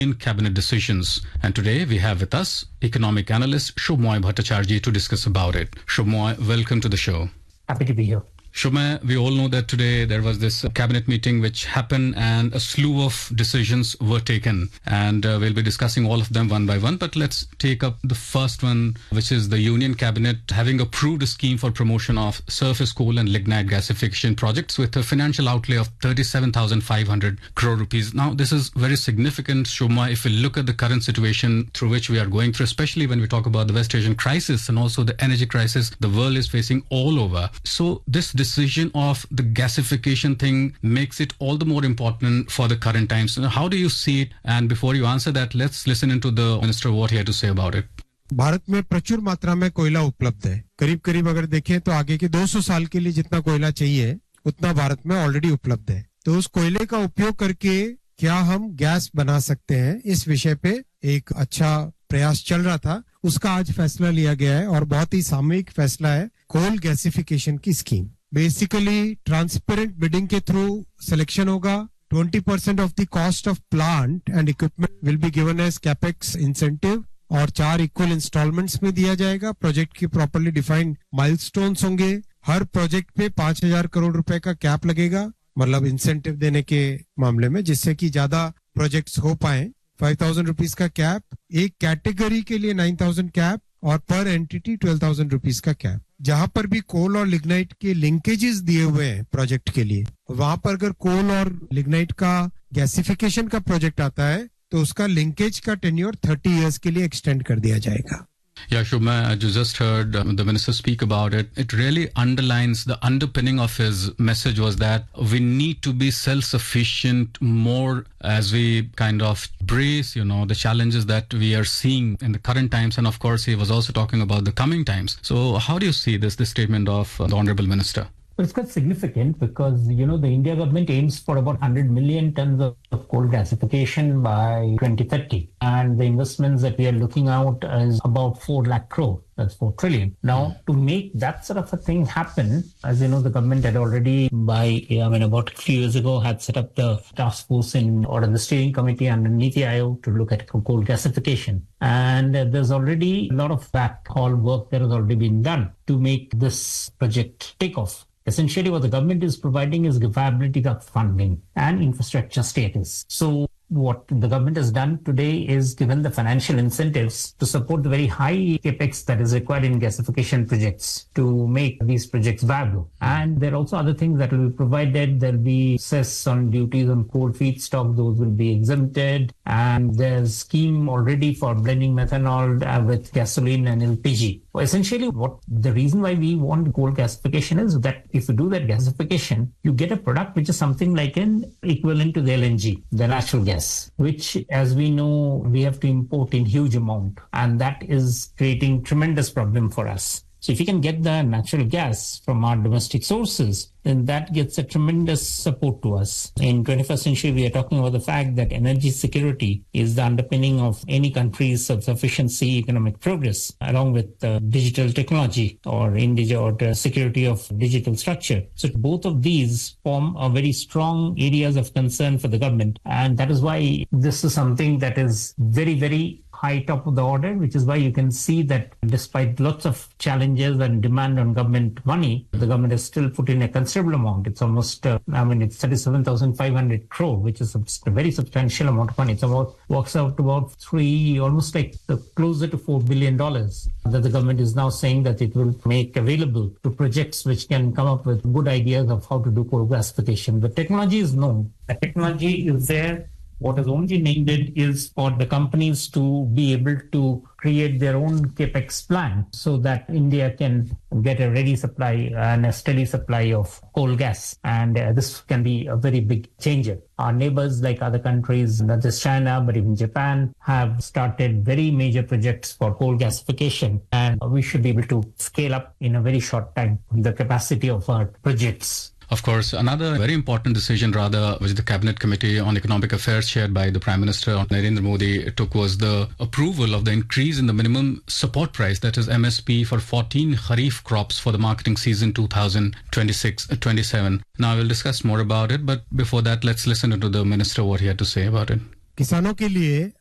in cabinet decisions. And today we have with us economic analyst Shubhmoy Bhattacharjee to discuss about it. Shubhmoy, welcome to the show. Happy to be here. Shubhmoy, we all know that today there was this cabinet meeting which happened and a slew of decisions were taken, and we'll be discussing all of them one by one. But let's take up the first one, which is the Union Cabinet having approved a scheme for promotion of surface coal and lignite gasification projects with a financial outlay of 37,500 crore rupees. Now, this is very significant, Shubhmoy, if we look at the current situation through which we are going through, especially when we talk about the West Asian crisis and also the energy crisis the world is facing all over. So this decision of the gasification thing makes it all the more important for the current times. How do you see it? And before you answer that, let's listen into the minister what he had to say about it. Bharat में प्रचुर मात्रा में कोयला उपलब्ध है. करीब अगर देखें तो आगे के 200 साल के लिए जितना कोयला चाहिए उतना भारत में ऑलरेडी उपलब्ध है. तो उस कोयले का उपयोग करके क्या हम गैस बना सकते हैं, इस विषय पे एक अच्छा प्रयास चल रहा था. उसका आज फैसला लिया गया है और बहुत ही सामूहिक फैसला है. कोल गैसिफिकेशन की स्कीम बेसिकली ट्रांसपेरेंट बिडिंग के थ्रू सिलेक्शन होगा. 20% of the cost of plant and equipment will be given as capex incentive और 4 इक्वल इंस्टॉलमेंट्स में दिया जाएगा. प्रोजेक्ट की प्रॉपर्ली डिफाइंड माइलस्टोन्स होंगे. हर प्रोजेक्ट पे 5,000 करोड़ रुपए का कैप लगेगा, मतलब इंसेंटिव देने के मामले में, जिससे कि ज्यादा प्रोजेक्ट्स हो पाए. 5,000 रुपीज का कैप, एक कैटेगरी के लिए 9,000 कैप और पर एंटिटी 12,000 रुपीज का कैप. जहां पर भी कोल और लिग्नाइट के लिंकेजेस दिए हुए हैं प्रोजेक्ट के लिए, वहां पर अगर कोल और लिग्नाइट का गैसिफिकेशन का प्रोजेक्ट आता है तो उसका लिंकेज का टेन्योर 30 इयर्स के लिए एक्सटेंड कर दिया जाएगा. Yeah, Shubhmoy, I just heard the minister speak about it. It really underlines the underpinning of his message was that we need to be self-sufficient more as we kind of brace, the challenges that we are seeing in the current times. And of course, he was also talking about the coming times. So how do you see this statement of the Honorable Minister? Well, it's quite significant because, the India government aims for about 100 million tons of coal gasification by 2030. And the investments that we are looking out is about 4 lakh crore. That's 4 trillion. Now, to make that sort of a thing happen, as you know, the government had already about a few years ago had set up the task force or the steering committee under NITI Aayog to look at coal gasification. And there's already a lot of backhaul work that has already been done to make this project take off. Essentially, what the government is providing is viability of funding and infrastructure status. So what the government has done today is given the financial incentives to support the very high capex that is required in gasification projects to make these projects viable. And there are also other things that will be provided. There will be cess on duties on coal feedstock. Those will be exempted. And there's a scheme already for blending methanol with gasoline and LPG. Well, essentially, the reason why we want coal gasification is that if you do that gasification, you get a product which is something like an equivalent to the LNG, the natural gas, which, as we know, we have to import in huge amount. And that is creating tremendous problem for us. So if you can get the natural gas from our domestic sources, then that gets a tremendous support to us. In 21st century, we are talking about the fact that energy security is the underpinning of any country's self-sufficiency, economic progress, along with digital technology or the security of digital structure. So both of these form a very strong areas of concern for the government. And that is why this is something that is very, very high top of the order, which is why you can see that despite lots of challenges and demand on government money, the government has still put in a considerable amount. It's almost, it's 37,500 crore, which is a very substantial amount of money. It's works out to about almost like closer to $4 billion that the government is now saying that it will make available to projects which can come up with good ideas of how to do coal gasification. The technology is known. The technology is there. What is only needed is for the companies to be able to create their own capex plan so that India can get a ready supply and a steady supply of coal gas. And this can be a very big changer. Our neighbors, like other countries, not just China, but even Japan, have started very major projects for coal gasification. And we should be able to scale up in a very short time the capacity of our projects. Of course, another very important decision, which the Cabinet Committee on Economic Affairs chaired by the Prime Minister Narendra Modi took was the approval of the increase in the minimum support price, that is MSP, for 14 Kharif crops for the marketing season 2026-27. Now, we'll discuss more about it, but before that, let's listen to the Minister what he had to say about it. किसानों के लिए